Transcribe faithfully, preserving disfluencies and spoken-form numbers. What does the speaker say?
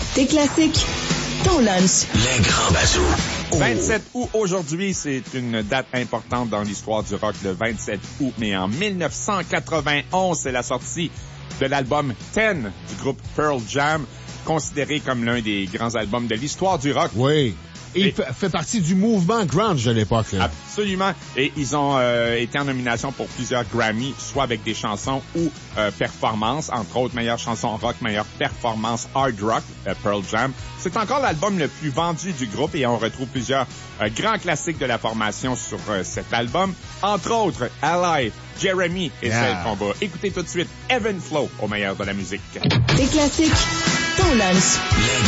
Tes classiques, ton lunch. Les grands bazous. Oh. vingt-sept août aujourd'hui, c'est une date importante dans l'histoire du rock, le vingt-sept août, mais en dix-neuf cent quatre-vingt-onze, c'est la sortie de l'album dix du groupe Pearl Jam, considéré comme l'un des grands albums de l'histoire du rock. Oui. Et, Et il fait partie du mouvement grunge de l'époque. Là. Absolument. Et ils ont euh, été en nomination pour plusieurs Grammy, soit avec des chansons ou euh, performances, entre autres meilleure chanson rock, meilleure performance hard rock, euh, Pearl Jam. C'est encore l'album le plus vendu du groupe et on retrouve plusieurs euh, grands classiques de la formation sur euh, cet album. Entre autres, Alive, Jeremy et yeah. celle qu'on va écouter tout de suite, Evan Flow, au meilleur de la musique. Des classiques, ton lunch. Les